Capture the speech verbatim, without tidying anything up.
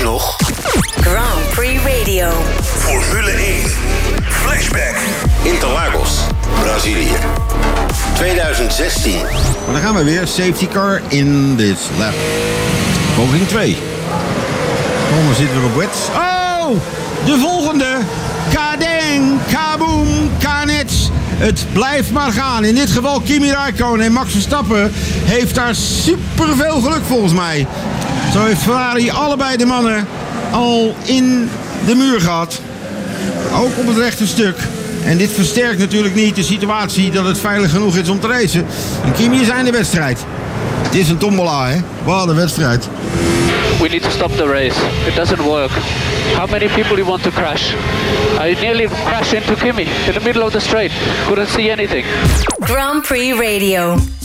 dit nog? Grand Prix Radio. Formule één. Flashback. Interlagos, Brazilië. twintig zestien. Maar dan gaan we weer. Safety car in this lap. Poging twee. Komen zitten we op wet. Oh! De volgende. Kadeng, kaboom, kanets. Het blijft maar gaan. In dit geval Kimi Räikkönen en Max Verstappen heeft daar superveel geluk volgens mij. Zo heeft Ferrari allebei de mannen al in de muur gehad. Ook op het rechte stuk. En dit versterkt natuurlijk niet de situatie dat het veilig genoeg is om te racen. En Kimi is aan de wedstrijd. Het is een tombola, hè? Wat een wedstrijd. We need to stop the race. It doesn't work. How many people you want to crash? I nearly crashed into Kimi in the middle of the straight. Couldn't see anything. Grand Prix Radio.